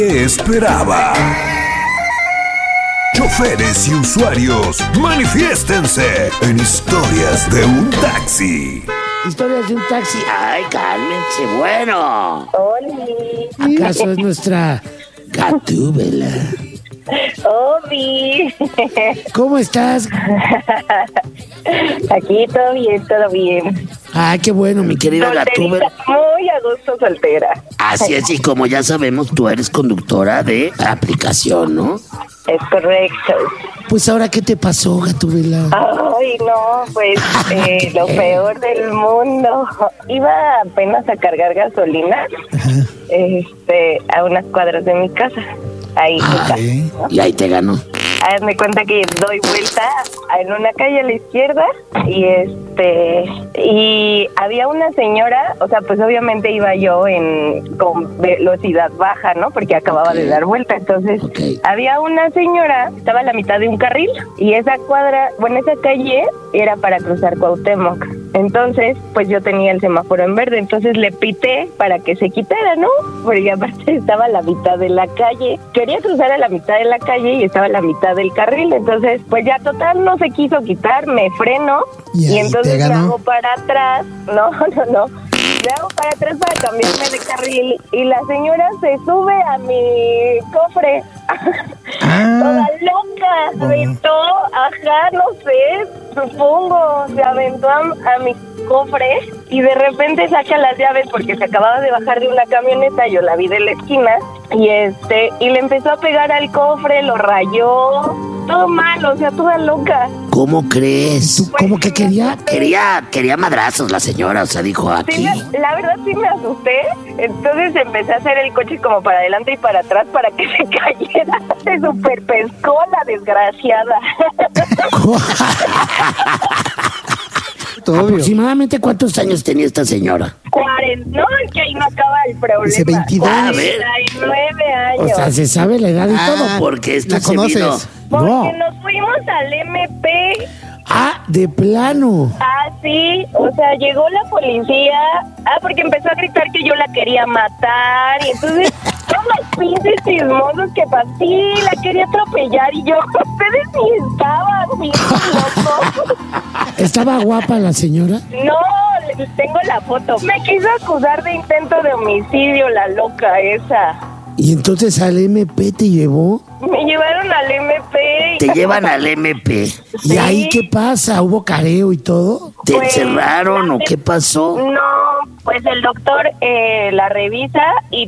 ¿Qué esperaba? Choferes y usuarios, manifiéstense en Historias de un Taxi. Historias de un taxi. Ay, cálmense, bueno. ¡Oli! ¿Acaso es nuestra Gatúbela? ¡Obi! ¿Cómo estás? Aquí todo bien, todo bien. Ay, qué bueno, mi querida Gatúbela. Muy a gusto soltera. Así es, y como ya sabemos, tú eres conductora de aplicación, ¿no? Es correcto. Pues ahora, ¿qué te pasó, Gatúbela? Ay, no, pues lo peor del mundo. Iba apenas a cargar gasolina a unas cuadras de mi casa. Ahí, ¿no? Y ahí te ganó. Hazme cuenta que doy vuelta en una calle a la izquierda y había una señora, o sea, pues obviamente iba yo con velocidad baja, ¿no? Porque acababa de dar vuelta, entonces había una señora, estaba a la mitad de un carril y esa calle era para cruzar Cuauhtémoc. Entonces, pues yo tenía el semáforo en verde, entonces le pité para que se quitara, ¿no? Porque aparte estaba a la mitad de la calle. Quería cruzar a la mitad de la calle y estaba a la mitad del carril, entonces, pues ya total no se quiso quitar, me freno y entonces me hago para atrás, me hago para atrás para cambiarme de carril y la señora se sube a mi cofre. Toda loca, se aventó, no sé, supongo, se aventó a mi cofre y de repente saca las llaves porque se acababa de bajar de una camioneta, yo la vi de la esquina y le empezó a pegar al cofre, lo rayó, todo mal, o sea, toda loca. ¿Cómo crees? Pues, ¿Cómo que quería madrazos la señora? O sea, dijo aquí. Sí, la verdad sí me asusté. Entonces empecé a hacer el coche como para adelante y para atrás para que se cayera. Se superpescó la desgraciada. ¿Aproximadamente cuántos años tenía esta señora? 40. No, es que ahí no acaba el problema. Dice 22. 49 años. O sea, se sabe la edad y todo. Porque esto ¿la conoces? Porque nos fuimos al MP. De plano. Sí, o sea, llegó la policía. Porque empezó a gritar que yo la quería matar. Y entonces, todos los pinches chismosos que pasé, la quería atropellar. Y yo, ustedes ni estaban bien locos. ¿Estaba guapa la señora? No, tengo la foto. Me quiso acusar de intento de homicidio, la loca esa. ¿Y entonces al MP te llevó? Me llevaron al MP. Te llevan al MP. Sí. ¿Y ahí qué pasa? ¿Hubo careo y todo? ¿Te encerraron o qué pasó? No, pues el doctor la revisa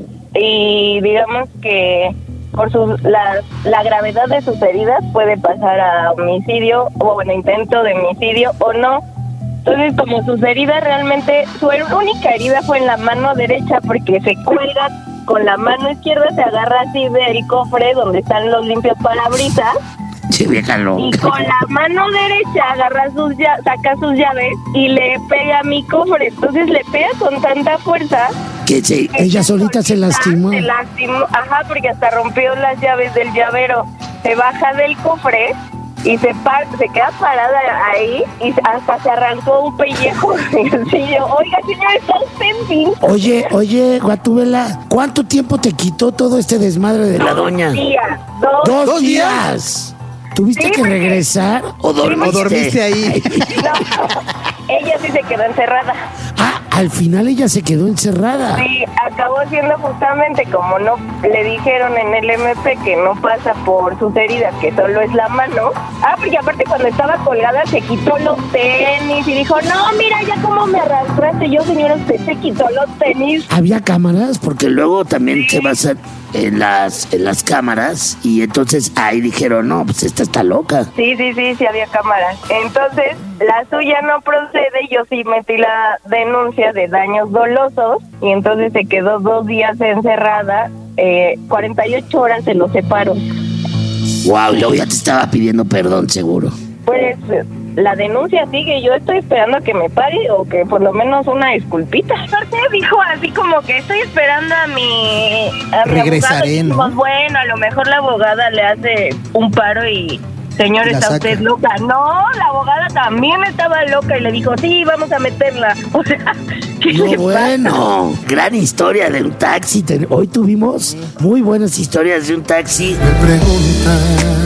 y digamos que por la gravedad de sus heridas puede pasar a homicidio o intento de homicidio o no. Entonces, como sus heridas realmente, su única herida fue en la mano derecha porque se cuelga con la mano izquierda, se agarra así del cofre donde están los limpios parabrisas. Sí, vieja loca. Y con la mano derecha agarra saca sus llaves y le pega a mi cofre. Entonces le pega con tanta fuerza que ella solita se lastimó. Se lastimó, porque hasta rompió las llaves del llavero. Se baja del cofre y se queda parada ahí y hasta se arrancó un pellejo. Oiga, señor, está usted bien. Oye, Gatúbela, ¿cuánto tiempo te quitó todo este desmadre de la doña? 2 días. ¿2 días? ¿Tuviste que regresar o dormiste ahí? No, ella sí se quedó encerrada. Al final ella se quedó encerrada. Sí, acabó siendo justamente como no le dijeron en el MP que no pasa por sus heridas, que solo es la mano. Porque aparte cuando estaba colgada se quitó los tenis y dijo, no, mira ya cómo me arrastraste. Yo, señora, usted se quitó los tenis. ¿Había cámaras? Porque luego también se basan en las cámaras y entonces ahí dijeron, no, pues esta está loca. Sí, había cámaras. Entonces, la suya no procede, yo sí metí la denuncia de daños dolosos y entonces se quedó 2 días encerrada, 48 horas en los separos. Wow, y luego ya te estaba pidiendo perdón, seguro. Pues la denuncia sigue, yo estoy esperando a que me pague o que por lo menos una disculpita. Aparte dijo así como que estoy esperando a mi regresaré, abogado. ¿no? Bueno, a lo mejor la abogada le hace un paro y señor, La ¿está saca. usted loca? No, la abogada también estaba loca y le dijo, sí, vamos a meterla. O sea, ¿qué No, le pasa? bueno, gran historia de un taxi. Hoy tuvimos muy buenas historias de un taxi. Me preguntan